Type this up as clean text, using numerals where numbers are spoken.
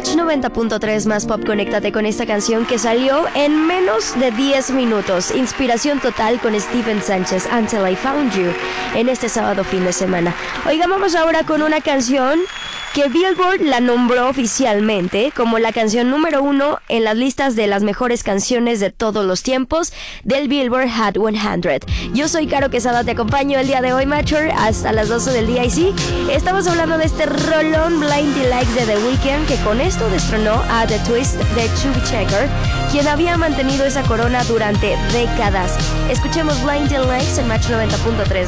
Match 90.3 más pop, conéctate con esta canción que salió en menos de 10 minutos. Inspiración total con Steven Sánchez, Until I Found You, en este sábado fin de semana. Oigan, vamos ahora con una canción que Billboard la nombró oficialmente como la canción número 1 en las listas de las mejores canciones de todos los tiempos del Billboard Hot 100. Yo soy Caro Quesada, te acompaño el día de hoy, Mature, hasta las 12 del día. Y sí, estamos hablando de este rolón Blinding Lights de The Weeknd, que con esto destronó a The Twist de Chubby Checker, quien había mantenido esa corona durante décadas. Escuchemos Blinding Lights en Match 90.3.